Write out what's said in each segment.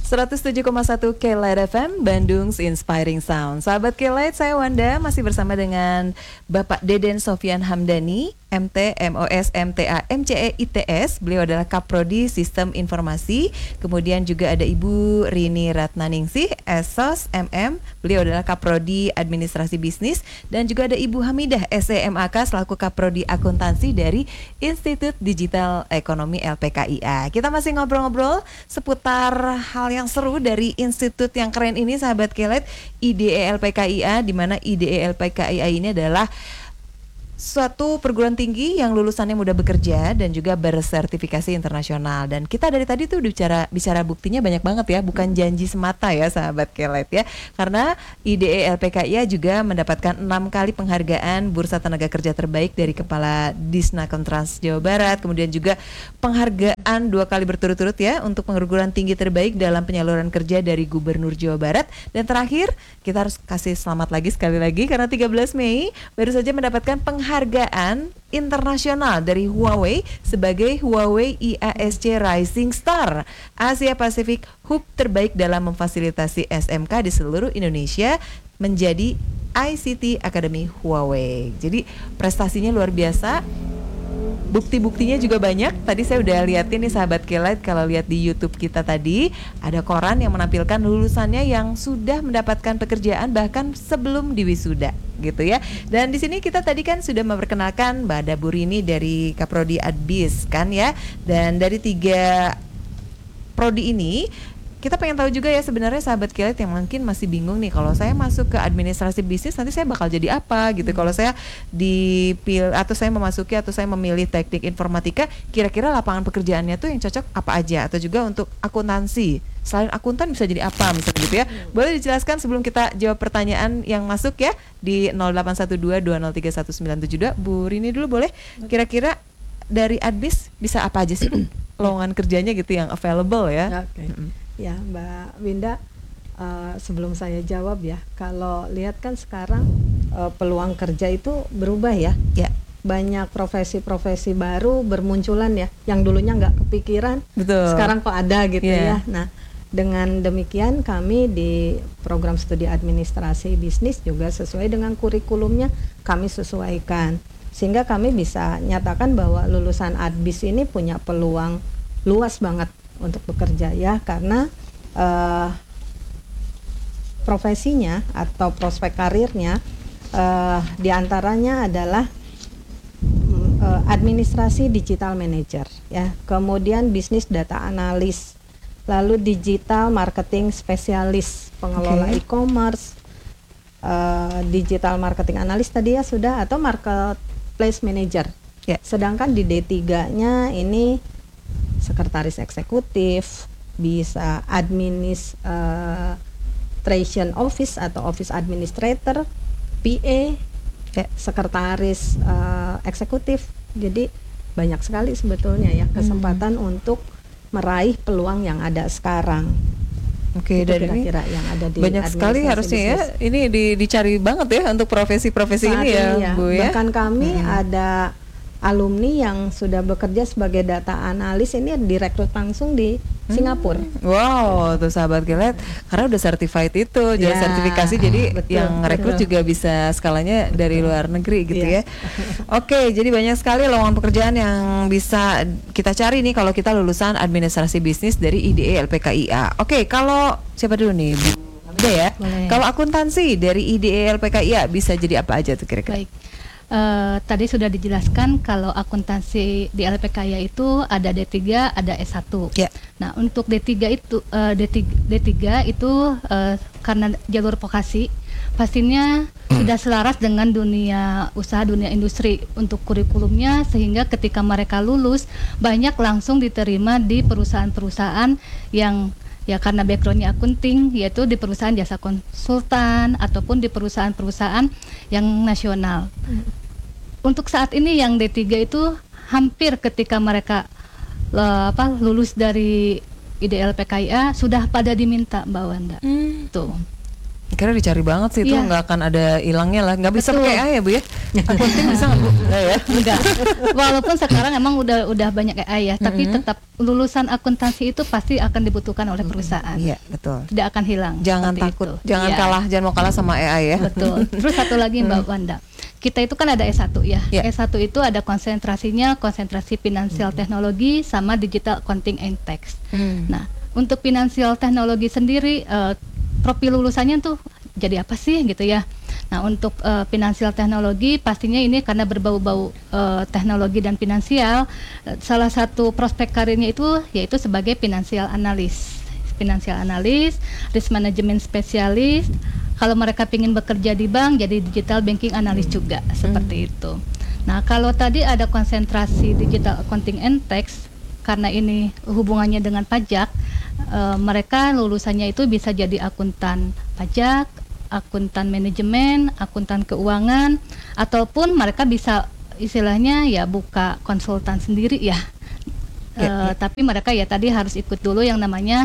107,1 K-Light FM, Bandung's Inspiring Sound. Sahabat K-Light, saya Wanda masih bersama dengan Bapak Deden Sofyan Hamdani, MT, MOS, MTA, MCE, ITS. Beliau adalah Kaprodi Sistem Informasi. Kemudian juga ada Ibu Rini Ratnaningsih, SOS, MM. Beliau adalah Kaprodi Administrasi Bisnis. Dan juga ada Ibu Hamidah, SEMAK, selaku Kaprodi Akuntansi dari Institut Digital Ekonomi LPKIA. Kita masih ngobrol-ngobrol seputar hal yang seru dari institut yang keren ini, sahabat K-Light, IDE LPKIA, di mana IDE LPKIA ini adalah suatu perguruan tinggi yang lulusannya mudah bekerja dan juga bersertifikasi internasional. Dan kita dari tadi tuh bicara buktinya banyak banget ya, bukan janji semata ya sahabat K-Light ya. Karena IDE LPKIA juga mendapatkan 6 kali penghargaan Bursa Tenaga Kerja Terbaik dari Kepala Disnaker Trans Jawa Barat. Kemudian juga penghargaan 2 kali berturut-turut ya untuk perguruan tinggi terbaik dalam penyaluran kerja dari Gubernur Jawa Barat. Dan terakhir kita harus kasih selamat lagi sekali lagi karena 13 Mei baru saja mendapatkan penghargaan internasional dari Huawei sebagai Huawei IASC Rising Star Asia Pasifik Hub terbaik dalam memfasilitasi SMK di seluruh Indonesia menjadi ICT Academy Huawei. Jadi prestasinya luar biasa. Bukti-buktinya juga banyak. Tadi saya udah liatin nih sahabat K-Light, kalau lihat di YouTube kita tadi ada koran yang menampilkan lulusannya yang sudah mendapatkan pekerjaan bahkan sebelum diwisuda gitu ya. Dan di sini kita tadi kan sudah memperkenalkan Mbak Bu Rini dari Kaprodi Adbis kan ya. Dan dari 3 prodi ini kita pengen tahu juga ya sebenarnya sahabat K-Light yang mungkin masih bingung nih, kalau saya masuk ke administrasi bisnis nanti saya bakal jadi apa gitu. Kalau saya dipilih atau saya memasuki atau saya memilih teknik informatika, kira-kira lapangan pekerjaannya tuh yang cocok apa aja, atau juga untuk akuntansi selain akuntan bisa jadi apa misalnya gitu ya. Boleh dijelaskan sebelum kita jawab pertanyaan yang masuk ya di 0812203192. Bu Rini dulu boleh, kira-kira dari Adbis bisa apa aja sih Bu? Lowongan kerjanya gitu yang available ya. Oke. Ya Mbak Winda, sebelum saya jawab ya, kalau lihat kan sekarang peluang kerja itu berubah ya. Ya. Banyak profesi-profesi baru bermunculan ya, yang dulunya nggak kepikiran. Betul. Sekarang kok ada gitu ya. Nah, dengan demikian kami di program studi administrasi bisnis juga sesuai dengan kurikulumnya kami sesuaikan, sehingga kami bisa nyatakan bahwa lulusan Adbis ini punya peluang luas banget untuk bekerja ya, karena profesinya atau prospek karirnya diantaranya adalah administrasi digital manager ya, kemudian bisnis data analis, lalu digital marketing spesialis, pengelola e-commerce, digital marketing analis tadi ya sudah, atau marketplace manager ya. Sedangkan di D3-nya ini sekretaris eksekutif, bisa administration office atau office administrator, PA, sekretaris eksekutif. Jadi banyak sekali sebetulnya ya kesempatan untuk meraih peluang yang ada sekarang. Oke, dan kira-kira yang ada di banyak sekali harusnya ya. Ini dicari banget ya untuk profesi-profesi saat ini ya, Bu ya. Bahkan kami ada alumni yang sudah bekerja sebagai data analis, ini direkrut langsung di Singapura. Wow, tuh sahabat K-Light, karena udah certified itu, jadi sertifikasi, jadi betul, yang rekrut juga bisa skalanya dari luar negeri gitu ya. Oke, jadi banyak sekali lowongan pekerjaan yang bisa kita cari nih kalau kita lulusan administrasi bisnis dari IDE LPKIA. Oke, kalau siapa dulu nih, Bu? Ya. Kalau akuntansi dari IDE LPKIA bisa jadi apa aja tuh kira-kira? Baik. Tadi sudah dijelaskan kalau akuntansi di LPKIA itu ada D3, ada S1. Yeah. Nah, untuk D3 itu D3 itu karena jalur vokasi, pastinya sudah selaras dengan dunia usaha, dunia industri untuk kurikulumnya, sehingga ketika mereka lulus banyak langsung diterima di perusahaan-perusahaan yang ya karena backgroundnya akunting, yaitu di perusahaan jasa konsultan ataupun di perusahaan-perusahaan yang nasional. Untuk saat ini yang D3 itu hampir ketika mereka lulus dari IDE LPKIA sudah pada diminta, Mbak Wanda. Tuh. Kira dicari banget sih itu, Iya. nggak akan ada hilangnya lah. Nggak bisa Betul. pakai AI ya Bu ya? Akunting bisa nggak Bu? Nggak ya? Enggak. Walaupun sekarang emang udah banyak AI ya, tapi tetap lulusan akuntansi itu pasti akan dibutuhkan oleh perusahaan. Iya betul. Tidak akan hilang. Jangan seperti takut, itu. jangan Iya. kalah, jangan mau kalah sama AI ya. Betul. Terus satu lagi Mbak Wanda. Kita itu kan ada S1 ya. Ya. S1 itu ada konsentrasi finansial teknologi sama digital accounting and tax. Nah, untuk finansial teknologi sendiri profil lulusannya tuh jadi apa sih gitu ya. Nah, untuk finansial teknologi pastinya ini karena berbau-bau teknologi dan finansial, salah satu prospek karirnya itu yaitu sebagai financial analyst, risk management spesialis. Kalau mereka ingin bekerja di bank, jadi digital banking analyst juga, seperti itu. Nah, kalau tadi ada konsentrasi digital accounting and tax, karena ini hubungannya dengan pajak, mereka lulusannya itu bisa jadi akuntan pajak, akuntan manajemen, akuntan keuangan, ataupun mereka bisa istilahnya ya buka konsultan sendiri ya. Tapi mereka ya tadi harus ikut dulu yang namanya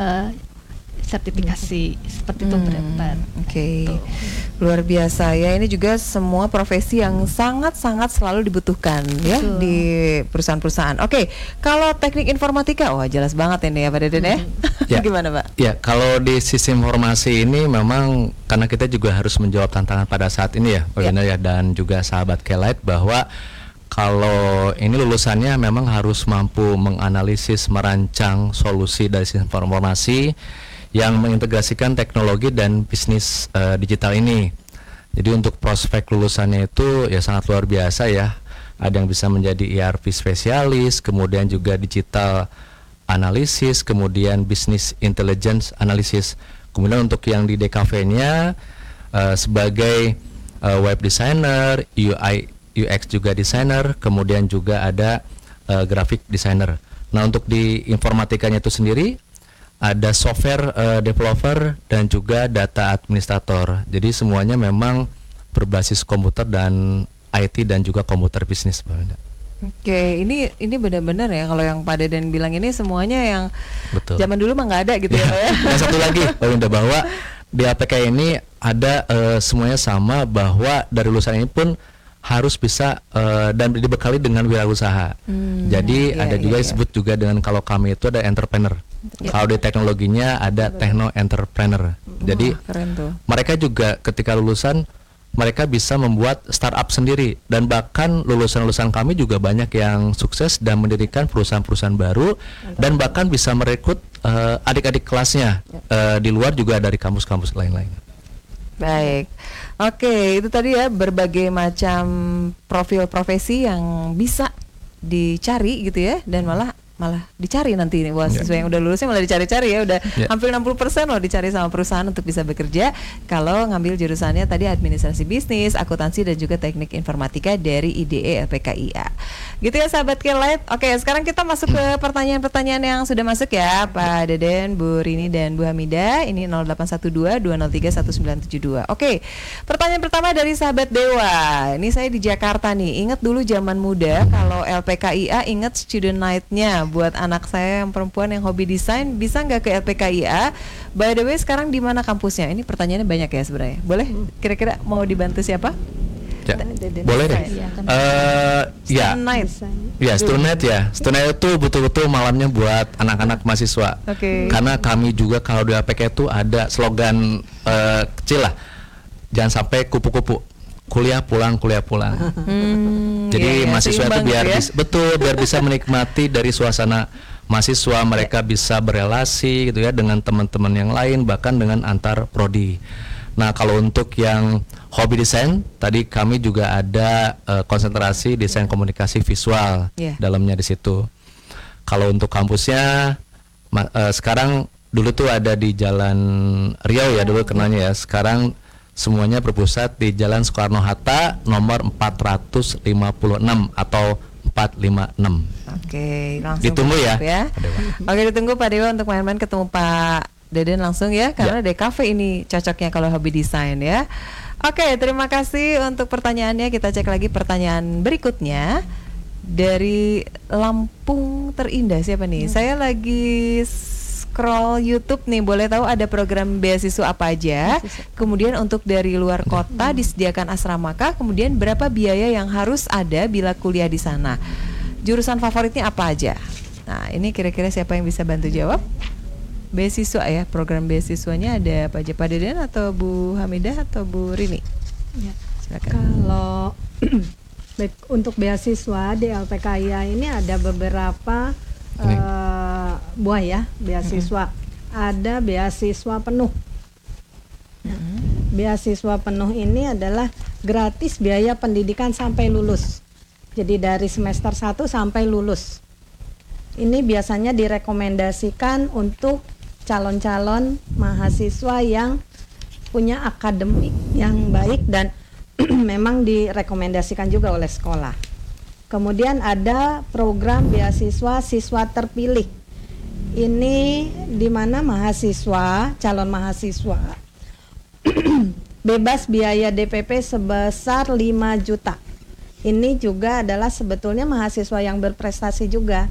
sertifikasi seperti itu berat. Oke. Luar biasa ya, ini juga semua profesi yang sangat-sangat selalu dibutuhkan ya Betul. di perusahaan-perusahaan. Oke, kalau teknik informatika, wah jelas banget ini ya Pak Deden ya. Ya. Gimana Pak? Ya, kalau di sistem informasi ini memang karena kita juga harus menjawab tantangan pada saat ini ya, Pak Ya. Gina ya, dan juga sahabat Kelight, bahwa kalau ini lulusannya memang harus mampu menganalisis, merancang solusi dari sistem informasi yang mengintegrasikan teknologi dan bisnis digital ini. Jadi untuk prospek lulusannya itu ya sangat luar biasa ya. Ada yang bisa menjadi ERP spesialis, kemudian juga digital analisis, kemudian business intelligence analisis. Kemudian untuk yang di DKV-nya sebagai web designer, UI UX juga designer, kemudian juga ada graphic designer. Nah, untuk di informatikanya itu sendiri ada software developer dan juga data administrator. Jadi semuanya memang berbasis komputer dan IT dan juga komputer bisnis, Mbak Wanda. Oke, ini benar-benar ya kalau yang Pak Deden bilang ini semuanya yang Betul. zaman dulu mah nggak ada gitu ya Pak ya. Dan satu lagi, Mbak Wanda, bahwa di APK ini ada semuanya sama, bahwa dari lulusan ini pun harus bisa dan dibekali dengan wirausaha. Jadi iya, ada juga iya, disebut juga dengan, kalau kami itu ada entrepreneur. Kalau di teknologinya ada techno entrepreneur. Jadi Wah, keren tuh. mereka juga ketika lulusan mereka bisa membuat startup sendiri, dan bahkan lulusan-lulusan kami juga banyak yang sukses dan mendirikan perusahaan-perusahaan baru, dan bahkan bisa merekrut adik-adik kelasnya di luar juga dari kampus-kampus lain-lain. Baik, oke, itu tadi ya berbagai macam profil profesi yang bisa dicari gitu ya, dan malah dicari nanti nih buat siswa yang udah lulusnya malah dicari-cari ya, udah hampir 60% loh dicari sama perusahaan untuk bisa bekerja kalau ngambil jurusannya tadi administrasi bisnis, akuntansi dan juga teknik informatika dari IDE LPKIA. Gitu ya sahabat Kelight. Oke, sekarang kita masuk ke pertanyaan-pertanyaan yang sudah masuk ya, Pak Deden, Bu Rini dan Bu Hamidah. Ini 0812-203-1972. Oke, pertanyaan pertama dari sahabat Dewa. Ini saya di Jakarta nih. Ingat dulu zaman muda kalau LPKIA ingat student night-nya buat anak saya yang perempuan yang hobi desain, bisa nggak ke LPKIA? By the way, sekarang di mana kampusnya? Ini pertanyaannya banyak ya sebenarnya. Boleh? Kira-kira mau dibantu siapa? Ya, boleh deh. Ya, Student night. ya student night ya. Student night itu betul-betul malamnya buat anak-anak mahasiswa. Oke. Karena kami juga kalau di APK itu ada slogan kecil lah. Jangan sampai kupu-kupu. Kuliah pulang. Jadi iya, mahasiswa itu seimbang biar gitu ya. biar bisa menikmati dari suasana mahasiswa, mereka bisa berelasi gitu ya dengan teman-teman yang lain, bahkan dengan antar prodi. Nah, kalau untuk yang hobi desain, tadi kami juga ada konsentrasi desain komunikasi visual dalamnya di situ. Kalau untuk kampusnya sekarang, dulu tuh ada di Jalan Riau ya dulu kenanya ya. Sekarang semuanya berpusat di Jalan Soekarno-Hatta nomor 456 atau 456. Oke, langsung Ditunggu ya, Pak Dewa. Oke, ditunggu Pak Dewa untuk main-main ketemu Pak Deden langsung ya, karena DKV ini cocoknya kalau hobi desain ya. Oke, terima kasih untuk pertanyaannya. Kita cek lagi pertanyaan berikutnya dari Lampung Terindah. Siapa nih? Saya lagi scroll YouTube nih, boleh tahu ada program beasiswa apa aja? Kemudian untuk dari luar kota disediakan asrama kah? Kemudian berapa biaya yang harus ada bila kuliah di sana? Jurusan favoritnya apa aja? Nah, ini kira-kira siapa yang bisa bantu jawab? Beasiswa ya, program beasiswanya ada apa aja, Pak Deden atau Bu Hamidah atau Bu Rini? Ya. Silakan. Kalau baik, untuk beasiswa di LPKIA ini ada beberapa buah ya beasiswa. Ada beasiswa penuh. Beasiswa penuh ini adalah gratis biaya pendidikan sampai lulus. Jadi dari semester 1 sampai lulus. Ini biasanya direkomendasikan untuk calon-calon mahasiswa yang punya akademik yang baik dan memang direkomendasikan juga oleh sekolah. Kemudian ada program beasiswa siswa terpilih. Ini di mana mahasiswa, calon mahasiswa bebas biaya DPP sebesar 5 juta. Ini juga adalah sebetulnya mahasiswa yang berprestasi juga.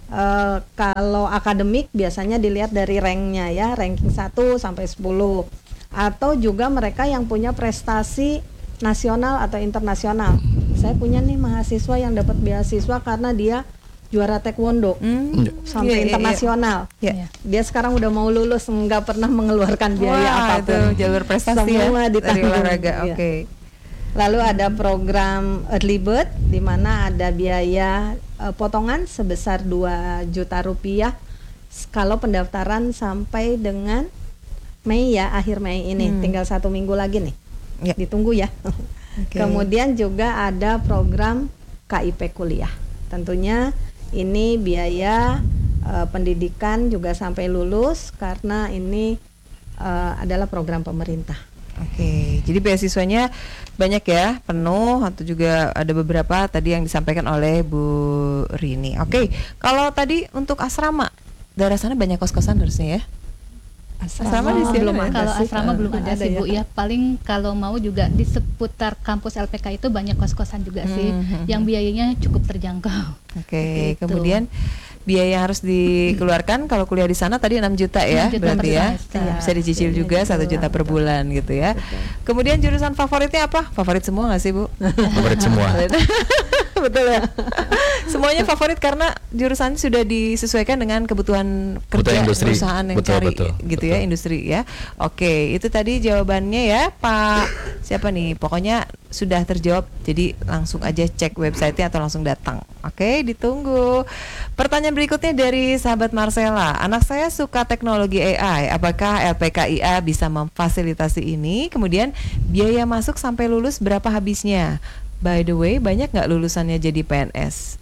Kalau akademik biasanya dilihat dari ranknya ya, ranking 1 sampai 10. Atau juga mereka yang punya prestasi nasional atau internasional. Saya punya nih mahasiswa yang dapat beasiswa karena dia juara taekwondo sampai internasional. Dia sekarang udah mau lulus, nggak pernah mengeluarkan biaya apapun. Itu jalur prestasi semua ya, dari olahraga. Oke. Lalu ada program Early Bird di mana ada biaya potongan sebesar 2 juta rupiah kalau pendaftaran sampai dengan Mei ya, akhir Mei ini. Tinggal 1 minggu lagi nih. Ditunggu ya. Kemudian juga ada program KIP kuliah. Tentunya ini biaya pendidikan juga sampai lulus karena ini adalah program pemerintah. Oke, jadi beasiswanya banyak ya, penuh atau juga ada beberapa tadi yang disampaikan oleh Bu Rini. Oke, kalau tadi untuk asrama, daerah sana banyak kos-kosan harusnya ya? Asrama di sini belum ya? ada. Kalau asrama belum ada sih Bu ya. ya. Paling kalau mau juga di seputar kampus LPK itu banyak kos-kosan juga sih, yang biayanya cukup terjangkau. Oke, Gitu. kemudian biaya yang harus dikeluarkan kalau kuliah di sana tadi 6 juta ya, 6 juta berarti per ya. semester. Bisa dicicil juga 1 juta per bulan gitu ya. Kemudian jurusan favoritnya apa? Favorit semua nggak sih Bu? Favorit semua. Betul ya. Semuanya favorit karena jurusan sudah disesuaikan dengan kebutuhan kerja industri. perusahaan yang Betul, cari betul, gitu betul. ya, industri ya. Oke, itu tadi jawabannya ya Pak. Siapa nih? Pokoknya sudah terjawab. Jadi langsung aja cek websitenya atau langsung datang. Oke, ditunggu. Pertanyaan berikutnya dari sahabat Marcella. Anak saya suka teknologi AI. Apakah LPKIA bisa memfasilitasi ini? Kemudian biaya masuk sampai lulus berapa habisnya? By the way, banyak nggak lulusannya jadi PNS?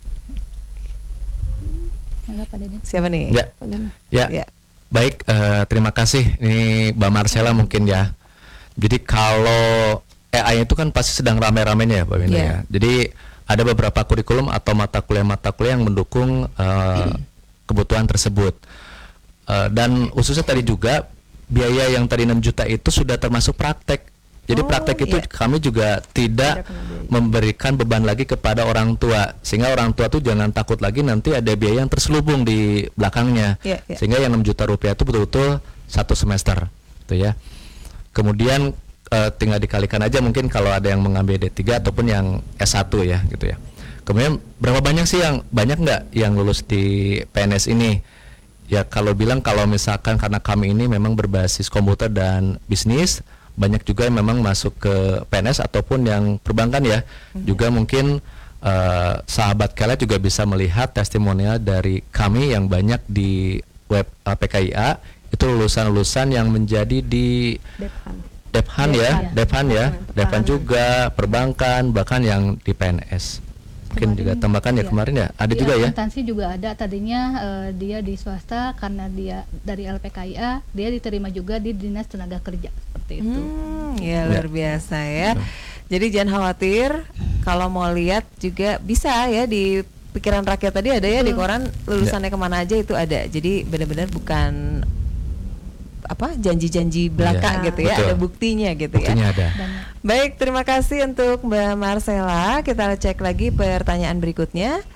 Siapa nih? Ya. Baik, terima kasih. Ini Mbak Marcella mungkin ya. Jadi kalau AI itu kan pasti sedang rame-ramenya ya, Mbak Winda ya. Jadi ada beberapa kurikulum atau mata kuliah yang mendukung kebutuhan tersebut. Dan khususnya tadi juga biaya yang tadi 6 juta itu sudah termasuk praktek. Jadi praktek itu kami juga tidak memberikan beban lagi kepada orang tua, sehingga orang tua tuh jangan takut lagi nanti ada biaya yang terselubung di belakangnya, sehingga yang 6 juta rupiah itu betul-betul 1 semester, gitu ya. Kemudian tinggal dikalikan aja mungkin kalau ada yang mengambil D3 ataupun yang S1 ya, gitu ya. Kemudian berapa banyak sih banyak nggak yang lulus di PNS ini? Ya kalau misalkan karena kami ini memang berbasis komputer dan bisnis, banyak juga yang memang masuk ke PNS ataupun yang perbankan ya. Juga mungkin sahabat kalian juga bisa melihat testimonial dari kami yang banyak di web PKIA. Itu lulusan-lulusan yang menjadi di Dephan juga, perbankan, bahkan yang di PNS. Mungkin juga tambahkan ya kemarin ya, ada juga ya. Akuntansi juga ada, tadinya dia di swasta, karena dia dari LPKIA, dia diterima juga di Dinas Tenaga Kerja seperti itu. Ya luar biasa ya. Jadi jangan khawatir, kalau mau lihat juga bisa ya di Pikiran Rakyat tadi ada ya di koran, lulusannya kemana aja itu ada. Jadi benar-benar bukan janji-janji belaka gitu ya, betul. ada buktinya gitu Buktinya ya. ada. Baik, terima kasih untuk Mbak Marcella. Kita cek lagi pertanyaan berikutnya.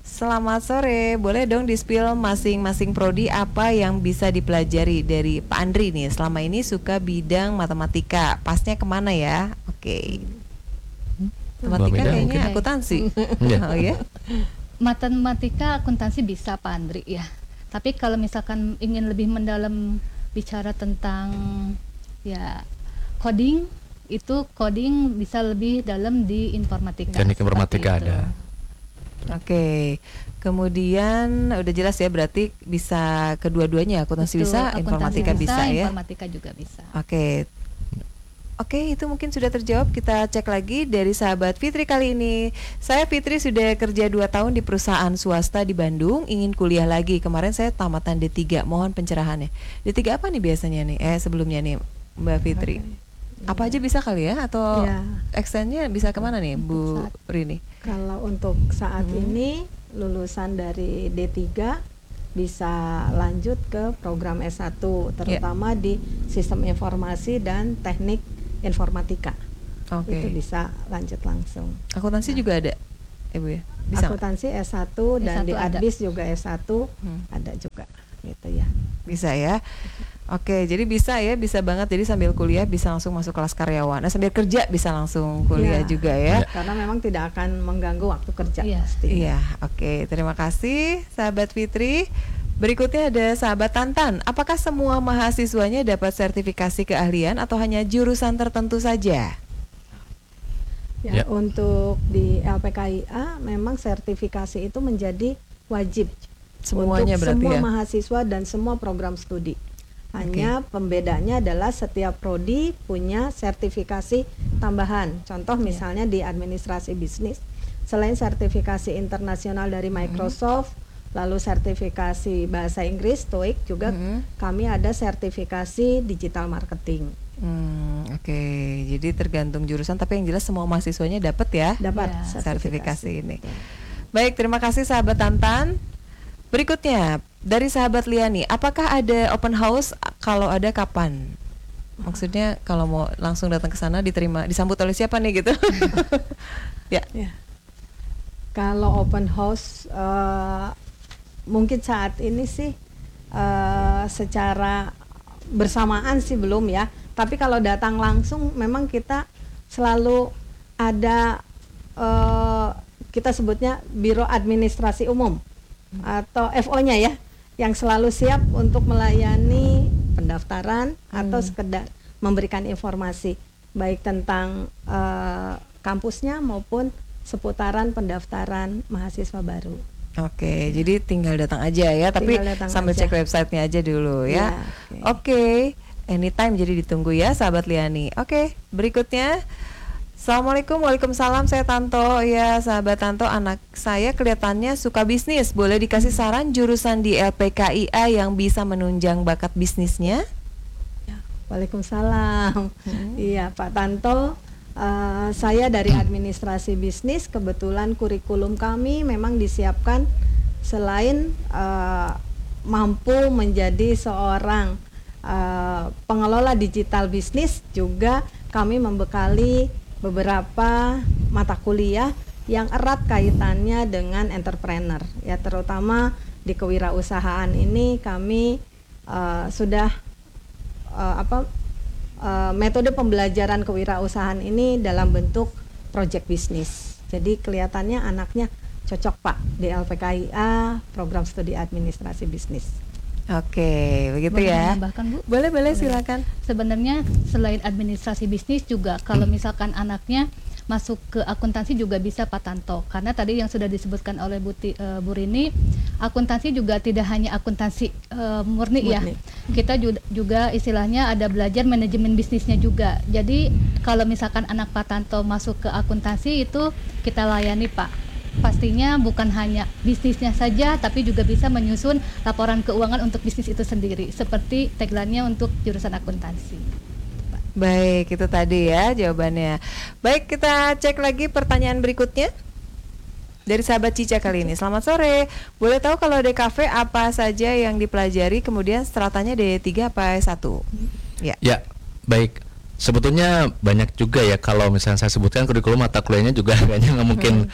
Selamat sore, boleh dong di-spill masing-masing prodi apa yang bisa dipelajari dari Pak Andri nih. Selama ini suka bidang matematika, pasnya kemana ya? Oke. Matematika Mbak Mida kayaknya mungkin. akuntansi. Iya. Oh ya? Matematika akuntansi bisa Pak Andri ya. Tapi kalau misalkan ingin lebih mendalam bicara tentang ya coding, itu coding bisa lebih dalam di informatika. Teknik seperti informatika itu. ada. Oke. Kemudian udah jelas ya, berarti bisa kedua-duanya, akuntansi Betul, bisa, akuntansi informatika bisa ya. Informatika juga bisa. Oke. Oke, itu mungkin sudah terjawab. Kita cek lagi dari sahabat Fitri kali ini. Saya Fitri sudah kerja 2 tahun di perusahaan swasta di Bandung, ingin kuliah lagi. Kemarin saya tamatan D3, mohon pencerahannya. D3 apa nih biasanya nih? Sebelumnya nih Mbak Fitri. Apa aja bisa kali ya? Atau Ya. extendnya bisa kemana nih Bu Saat- Rini? Kalau untuk saat ini lulusan dari D3 bisa lanjut ke program S1 terutama di sistem informasi dan teknik informatika. Oke. Itu bisa lanjut langsung. Akuntansi juga ada, Ibu ya? Bisa nggak? Akuntansi S1 dan S1 di ada. Adbis juga S1 ada juga gitu ya. Bisa ya. Oke, jadi bisa ya, bisa banget. Jadi sambil kuliah bisa langsung masuk kelas karyawan. Nah, sambil kerja bisa langsung kuliah Iya. juga ya. Karena memang tidak akan mengganggu waktu kerja Iya. pasti. Iya, oke. Terima kasih sahabat Fitri. Berikutnya ada sahabat Tantan. Apakah semua mahasiswanya dapat sertifikasi keahlian atau hanya jurusan tertentu saja? Ya, Ya. untuk di LPKIA memang sertifikasi itu menjadi wajib Semuanya untuk berarti semua ya? mahasiswa dan semua program studi. Hanya pembedanya adalah setiap prodi punya sertifikasi tambahan. Contoh misalnya di administrasi bisnis, selain sertifikasi internasional dari Microsoft, lalu sertifikasi bahasa Inggris TOEIC juga kami ada sertifikasi digital marketing. Oke. Jadi tergantung jurusan, tapi yang jelas semua mahasiswanya dapat ya Dapat Ya. sertifikasi ini. Baik, terima kasih sahabat Tantan. Berikutnya dari sahabat Liani, apakah ada open house? Kalau ada kapan? Maksudnya kalau mau langsung datang ke sana diterima, disambut oleh siapa nih gitu? Ya. Ya. Kalau open house mungkin saat ini sih secara bersamaan sih belum ya. Tapi kalau datang langsung memang kita selalu ada kita sebutnya Biro Administrasi Umum atau FO-nya ya, yang selalu siap untuk melayani pendaftaran atau sekedar memberikan informasi baik tentang kampusnya maupun seputaran pendaftaran mahasiswa baru. Oke, jadi tinggal datang aja ya, tapi Tinggal datang sambil aja. cek websitenya aja dulu ya. Ya, Oke, anytime jadi ditunggu ya sahabat Liani. Oke, berikutnya. Assalamualaikum, waalaikumsalam, saya Tanto. Ya sahabat Tanto, anak saya kelihatannya suka bisnis. Boleh dikasih saran jurusan di LPKIA yang bisa menunjang bakat bisnisnya? Waalaikumsalam. Iya Pak Tanto, saya dari administrasi bisnis, kebetulan kurikulum kami memang disiapkan selain mampu menjadi seorang pengelola digital bisnis, juga kami membekali beberapa mata kuliah yang erat kaitannya dengan entrepreneur ya, terutama di kewirausahaan ini kami sudah metode pembelajaran kewirausahaan ini dalam bentuk project bisnis. Jadi kelihatannya anaknya cocok Pak di LPKIA program studi administrasi bisnis. Oke, begitu Boleh ya. menambahkan, Bu? Boleh silakan. Sebenarnya selain administrasi bisnis juga kalau misalkan anaknya masuk ke akuntansi juga bisa Pak Tanto, karena tadi yang sudah disebutkan oleh Bu Rini, akuntansi juga tidak hanya akuntansi murni ya, kita juga istilahnya ada belajar manajemen bisnisnya juga. Jadi kalau misalkan anak Pak Tanto masuk ke akuntansi itu kita layani Pak, pastinya bukan hanya bisnisnya saja, tapi juga bisa menyusun laporan keuangan untuk bisnis itu sendiri, seperti tagline-nya untuk jurusan akuntansi. Baik, itu tadi ya jawabannya. Baik, kita cek lagi pertanyaan berikutnya dari sahabat Cica kali ini. Selamat sore, boleh tahu kalau DKV apa saja yang dipelajari, kemudian stratanya D3 apa S1? Ya. Ya, baik. Sebetulnya banyak juga ya, kalau misalnya saya sebutkan kurikulum mata kuliahnya juga kayaknya nggak mungkin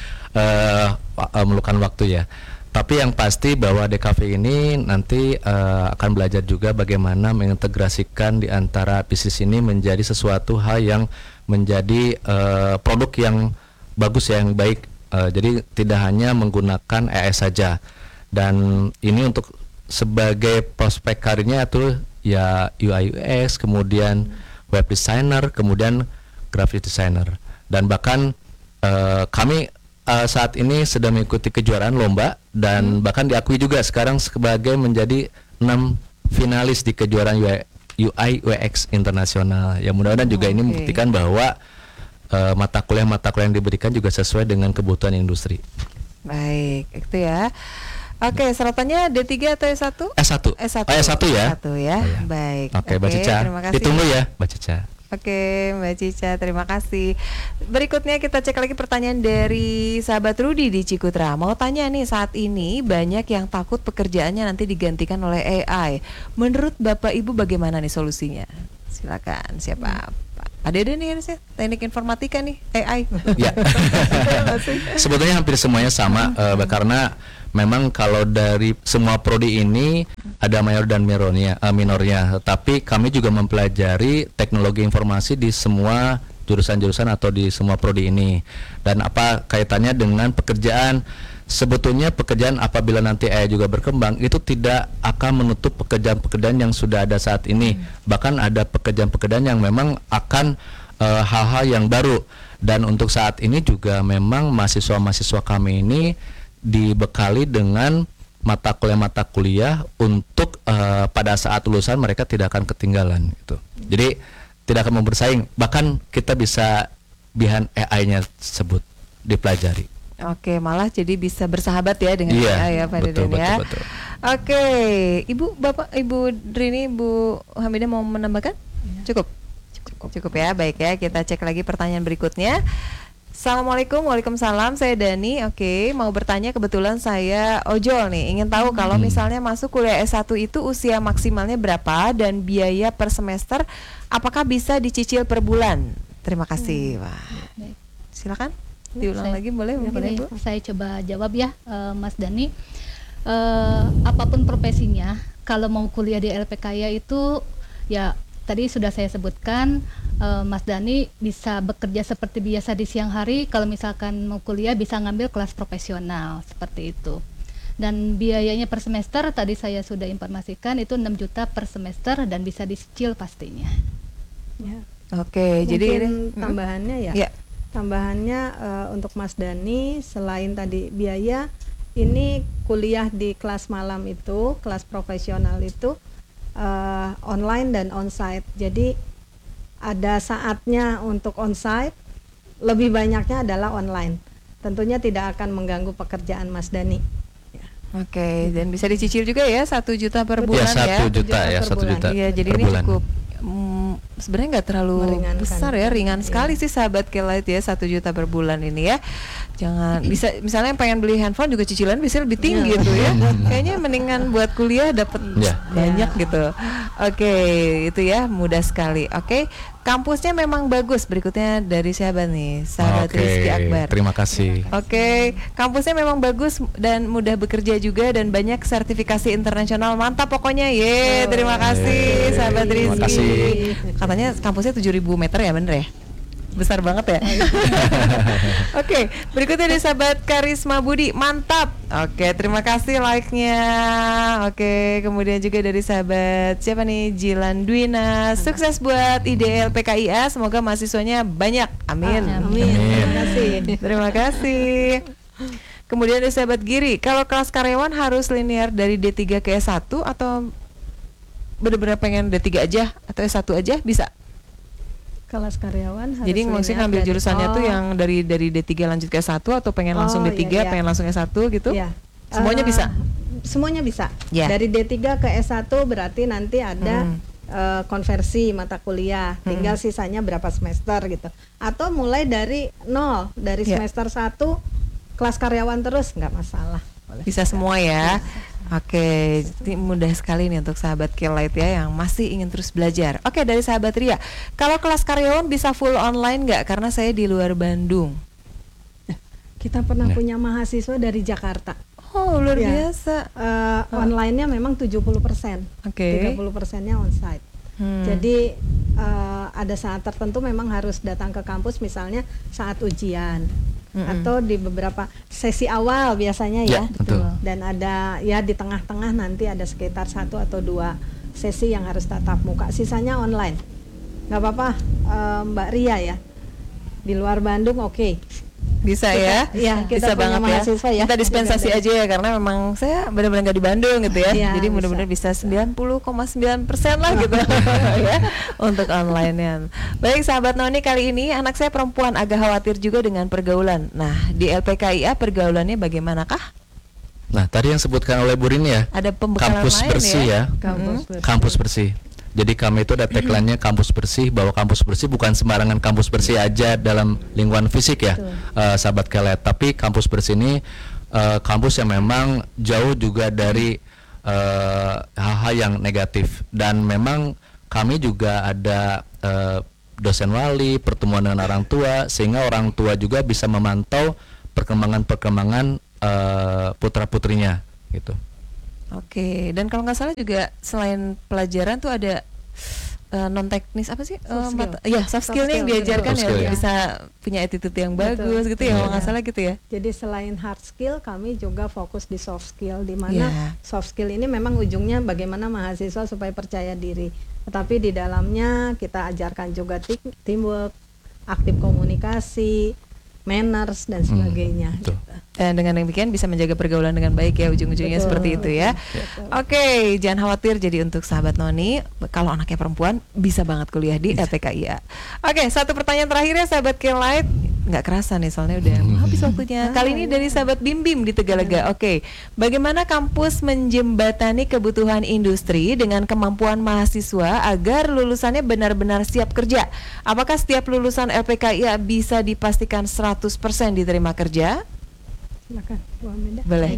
memerlukan waktu ya. Tapi yang pasti bahwa DKV ini nanti akan belajar juga bagaimana mengintegrasikan di antara bisnis ini menjadi sesuatu hal yang menjadi produk yang bagus ya, yang baik. Jadi tidak hanya menggunakan ES saja. Dan ini untuk sebagai prospek karirnya itu ya UI UX, kemudian web designer, kemudian graphic designer. Dan bahkan kami saat ini sedang mengikuti kejuaraan lomba dan bahkan diakui juga sekarang sebagai menjadi 6 finalis di kejuaraan UI UX internasional. Ya mudah-mudahan juga ini membuktikan bahwa mata kuliah yang diberikan juga sesuai dengan kebutuhan industri. Baik, itu ya. Oke, serapannya D3 atau S1? S1. S1. Oh, S1 ya. S1 ya. Oh, ya. Baik. Oke, Mbak Cica. Terima kasih. Ditunggu ya, Mbak Cica. Oke, Mbak Cica, terima kasih. Berikutnya kita cek lagi pertanyaan dari sahabat Rudi di Cikutra. Mau tanya nih, saat ini banyak yang takut pekerjaannya nanti digantikan oleh AI. Menurut Bapak Ibu bagaimana nih solusinya? Silakan, siapa? Pak Dede nih harusnya, teknik informatika nih, AI. Ya. Sebetulnya hampir semuanya sama, karena memang kalau dari semua prodi ini ada mayor dan minornya, tapi kami juga mempelajari teknologi informasi di semua jurusan-jurusan atau di semua prodi ini. Dan apa kaitannya dengan pekerjaan? Sebetulnya pekerjaan apabila nanti AI juga berkembang itu tidak akan menutup pekerjaan-pekerjaan yang sudah ada saat ini. Bahkan ada pekerjaan-pekerjaan yang memang akan hal-hal yang baru. Dan untuk saat ini juga memang mahasiswa-mahasiswa kami ini dibekali dengan mata kuliah untuk pada saat lulusan mereka tidak akan ketinggalan gitu. Jadi tidak akan bersaing, bahkan kita bisa behind AI-nya tersebut dipelajari. Oke, malah jadi bisa bersahabat ya dengan AI ya Pak Deden ya. Betul. Oke, Ibu, Bapak, Ibu Drini, Ibu Hamidah mau menambahkan? Cukup ya, baik ya. Kita cek lagi pertanyaan berikutnya. Assalamualaikum, waalaikumsalam. Saya Dani. Oke, mau bertanya, kebetulan saya ojol nih. Ingin tahu kalau misalnya masuk kuliah S1 itu usia maksimalnya berapa dan biaya per semester apakah bisa dicicil per bulan? Terima kasih. Wah, silakan. Diulang lagi boleh mungkin boleh. Ibu? Saya coba jawab ya, Mas Dani. Apapun profesinya, kalau mau kuliah di LPKIA itu ya tadi sudah saya sebutkan, Mas Dani bisa bekerja seperti biasa di siang hari. Kalau misalkan mau kuliah bisa ngambil kelas profesional seperti itu. Dan biayanya per semester tadi saya sudah informasikan itu 6 juta per semester dan bisa dicicil pastinya. Ya. Oke, jadi tambahannya ya. Tambahannya untuk Mas Dani, selain tadi biaya, ini kuliah di kelas malam itu, kelas profesional itu online dan onsite. Jadi ada saatnya untuk onsite, lebih banyaknya adalah online. Tentunya tidak akan mengganggu pekerjaan Mas Dani. Oke, dan bisa dicicil juga ya 1 juta per bulan ya. 1 juta ya, 1 juta. Iya, jadi ini cukup sebenarnya nggak terlalu meringankan. Besar ya, ringan sekali sih sahabat Kelight ya, 1 juta per bulan ini ya. Jangan bisa misalnya yang pengen beli handphone juga cicilan bisa lebih tinggi gitu ya. Kayaknya mendingan buat kuliah dapat banyak gitu. Oke, itu ya mudah sekali. Oke, kampusnya memang bagus. Berikutnya dari siapa nih? Sahabat Rizky Akbar. Terima kasih. Oke, kampusnya memang bagus dan mudah bekerja juga dan banyak sertifikasi internasional. Mantap pokoknya. Terima kasih sahabat Rizky. Terima kasih. Katanya kampusnya 7.000 meter ya, bener ya? Besar banget ya. Oke, berikutnya dari sahabat Karisma Budi. Mantap. Oke, terima kasih like-nya. Oke, kemudian juga dari sahabat siapa nih? Jilan Dwina. Sukses buat IDL PKIA. Semoga mahasiswanya banyak. Amin. Terima kasih. Terima kasih. Kemudian dari sahabat Giri. Kalau kelas karyawan harus linear dari D3 ke S1 atau benar-benar pengen D3 aja atau S1 aja bisa? Kelas karyawan harus jadi maksudnya ngambil jurusannya tuh yang dari D3 lanjut ke S1 atau pengen langsung D3, pengen langsung S1 gitu? Iya. Semuanya bisa? Semuanya bisa. Ya. Dari D3 ke S1 berarti nanti ada konversi mata kuliah, tinggal sisanya berapa semester gitu. Atau mulai dari 0, dari semester 1 kelas karyawan terus nggak masalah. Bisa semua ya. Oke, ini mudah sekali nih untuk sahabat Kelight ya yang masih ingin terus belajar. Oke, dari sahabat Ria, kalau kelas karyawan bisa full online nggak? Karena saya di luar Bandung. Kita pernah punya mahasiswa dari Jakarta. Oh, luar Ya. biasa. Online-nya memang 70%. Oke. 30%-nya onsite. Jadi ada saat tertentu memang harus datang ke kampus, misalnya saat ujian atau di beberapa sesi awal biasanya ya. betul. Dan ada ya di tengah-tengah nanti ada sekitar 1 atau 2 sesi yang harus tatap muka, sisanya online. Nggak apa-apa, Mbak Ria ya. Di luar Bandung oke. Bisa ya? Iya, Bisa kita punya banget mahasiswa ya. Kita dispensasi Juga aja ya, karena memang saya benar-benar nggak di Bandung gitu ya. Iya, Jadi bisa. mudah-mudahan bisa 90,9% lah gitu ya untuk online-nya. Baik sahabat Noni, kali ini anak saya perempuan agak khawatir juga dengan pergaulan. Nah, di LPKIA pergaulannya bagaimanakah? Nah, tadi yang sebutkan oleh Bu Rini ya, Ada pembekalan kampus lain bersih ya, kampus bersih. Jadi kami itu ada tagline-nya kampus bersih, bahwa kampus bersih bukan sembarangan kampus bersih aja dalam lingkungan fisik ya, sahabat Kelight. Tapi kampus bersih ini kampus yang memang jauh juga dari hal-hal yang negatif. Dan memang kami juga ada dosen wali, pertemuan dengan orang tua, sehingga orang tua juga bisa memantau perkembangan putra-putrinya gitu. Oke, dan kalau nggak salah juga selain pelajaran tuh ada non teknis apa sih? Soft skill yang diajarkan Soft skill, ya, ya. bisa punya attitude yang bagus gitu ya, kalau nggak salah gitu ya. Jadi selain hard skill, kami juga fokus di soft skill, di mana Yeah. soft skill ini memang ujungnya bagaimana mahasiswa supaya percaya diri. Tetapi di dalamnya kita ajarkan juga teamwork, aktif komunikasi, manners dan sebagainya. betul. Dan dengan demikian bisa menjaga pergaulan dengan baik ya, ujung-ujungnya Betul. seperti itu ya. Oke, jangan khawatir. Jadi untuk sahabat Noni, kalau anaknya perempuan bisa banget kuliah di LPKIA. Oke, satu pertanyaan terakhir ya sahabat Kelight. Nggak kerasa nih soalnya udah mau habis waktunya. Kali ini dari sahabat Bim Bim di Tegalega. Oke, bagaimana kampus menjembatani kebutuhan industri dengan kemampuan mahasiswa agar lulusannya benar-benar siap kerja? Apakah setiap lulusan LPKIA bisa dipastikan 100% diterima kerja? Silakan, Bu Hamida. Boleh.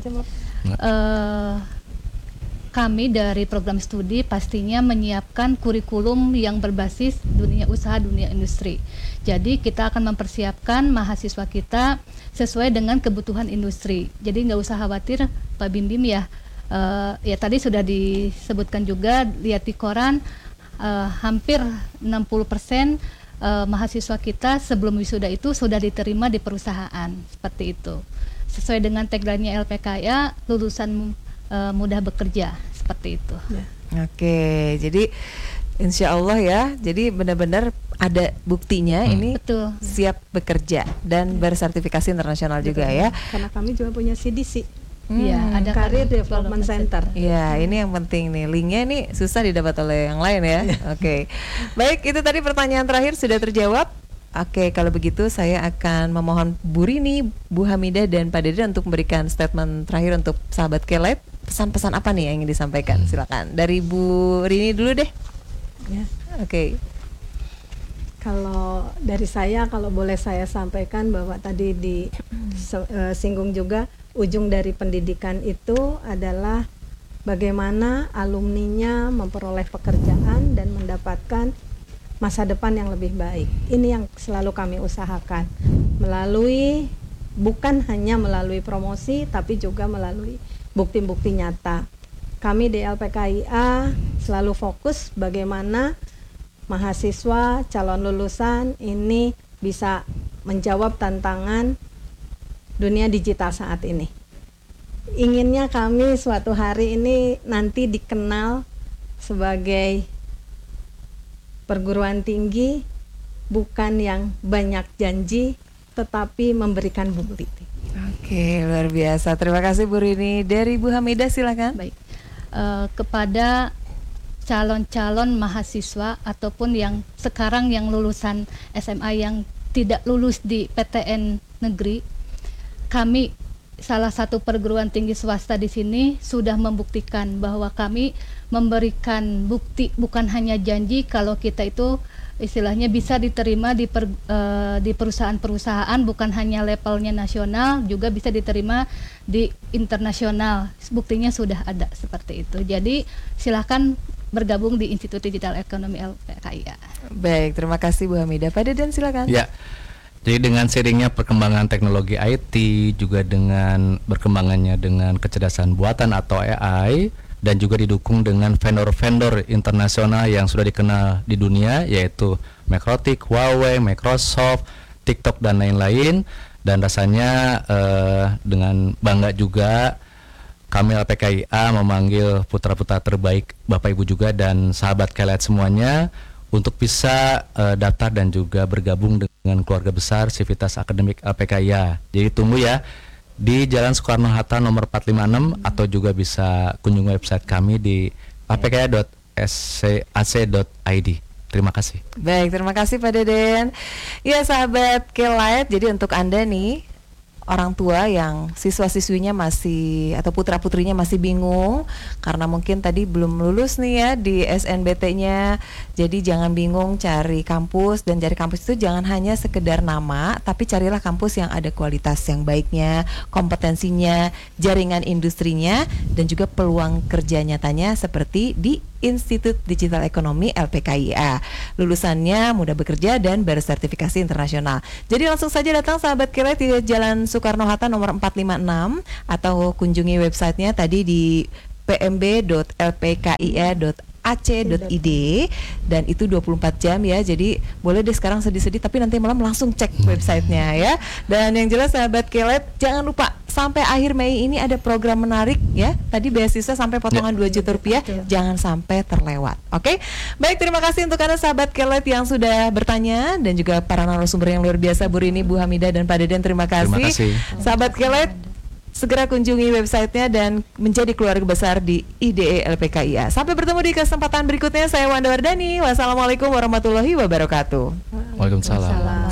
Kami dari program studi pastinya menyiapkan kurikulum yang berbasis dunia usaha, dunia industri. Jadi kita akan mempersiapkan mahasiswa kita sesuai dengan kebutuhan industri. Jadi nggak usah khawatir Pak Bim Bim ya. Ya tadi sudah disebutkan juga, lihat di koran, hampir 60% mahasiswa kita sebelum wisuda itu sudah diterima di perusahaan, seperti itu. Sesuai dengan tagline-nya LPKIA, lulusan mudah bekerja, seperti itu. Oke, jadi insya Allah ya, jadi benar-benar ada buktinya ini Betul. siap bekerja dan bersertifikasi internasional juga ya. Karena kami juga punya CDC, Iya, ada Career Development Center. Ya, ini yang penting nih. Linknya nih susah didapat oleh yang lain ya. Oke, baik, itu tadi pertanyaan terakhir sudah terjawab. Oke, kalau begitu saya akan memohon Bu Rini, Bu Hamidah, dan Pak Dede untuk memberikan statement terakhir untuk sahabat Kelight. Pesan-pesan apa nih yang ingin disampaikan? Silakan. Dari Bu Rini dulu deh. Ya. Oke. Kalau dari saya, kalau boleh saya sampaikan bahwa tadi disinggung juga, ujung dari pendidikan itu adalah bagaimana alumninya memperoleh pekerjaan dan mendapatkan masa depan yang lebih baik. Ini yang selalu kami usahakan melalui, bukan hanya melalui promosi, tapi juga melalui bukti-bukti nyata. Kami di LPKIA selalu fokus bagaimana mahasiswa calon lulusan ini bisa menjawab tantangan dunia digital saat ini. Inginnya kami suatu hari ini nanti dikenal sebagai perguruan tinggi bukan yang banyak janji tetapi memberikan bukti. Oke, luar biasa. Terima kasih Bu Rini. Dari Bu Hamidah silakan. Baik. Kepada calon-calon mahasiswa ataupun yang sekarang yang lulusan SMA yang tidak lulus di PTN negeri, kami salah satu perguruan tinggi swasta di sini sudah membuktikan bahwa kami memberikan bukti, bukan hanya janji kalau kita itu istilahnya bisa diterima di perusahaan-perusahaan, bukan hanya levelnya nasional, juga bisa diterima di internasional. Buktinya sudah ada seperti itu. Jadi silahkan bergabung di Institut Digital Ekonomi LPKIA. Baik, terima kasih Bu Hamidah. Pak Deden silakan. Ya. Jadi dengan seiringnya perkembangan teknologi IT, juga dengan berkembangannya dengan kecerdasan buatan atau AI, dan juga didukung dengan vendor-vendor internasional yang sudah dikenal di dunia, yaitu Makrotik, Huawei, Microsoft, TikTok, dan lain-lain. Dan rasanya dengan bangga juga kami LPKIA memanggil putra-putra terbaik Bapak Ibu juga dan sahabat Kelet semuanya untuk bisa daftar dan juga bergabung dengan keluarga besar Sivitas Akademik LPKIA. Jadi tunggu ya di Jalan Soekarno-Hatta nomor 456, atau juga bisa kunjungi website kami di apkia.ac.id. Terima kasih. Baik, terima kasih Pak Deden. Ya sahabat Kelet, jadi untuk Anda nih orang tua yang siswa-siswinya masih atau putra-putrinya masih bingung karena mungkin tadi belum lulus nih ya di SNBT-nya. Jadi jangan bingung cari kampus, dan cari kampus itu jangan hanya sekedar nama, tapi carilah kampus yang ada kualitas yang baiknya, kompetensinya, jaringan industrinya, dan juga peluang kerja nyatanya seperti di Institut Digital Ekonomi LPKIA. Lulusannya mudah bekerja dan bersertifikasi internasional. Jadi langsung saja datang sahabat Kelet di Jalan Soekarno-Hatta nomor 456, atau kunjungi websitenya tadi di pmb.lpkia.ac.id, dan itu 24 jam ya. Jadi boleh deh sekarang sedih-sedih, tapi nanti malam langsung cek websitenya ya. Dan yang jelas sahabat Kelet, jangan lupa sampai akhir Mei ini ada program menarik ya. Tadi beasiswa sampai potongan 2 juta rupiah, jangan sampai terlewat. Oke? Baik, terima kasih untuk Anda sahabat Kelet yang sudah bertanya, dan juga para narasumber yang luar biasa, Bu Rini, Bu Hamidah, dan Pak Deden. Terima kasih. Terima kasih. Sahabat Kelet, segera kunjungi websitenya dan menjadi keluarga besar di IDE LPKIA. Sampai bertemu di kesempatan berikutnya. Saya Wanda Wardani. Wassalamualaikum warahmatullahi wabarakatuh. Waalaikumsalam.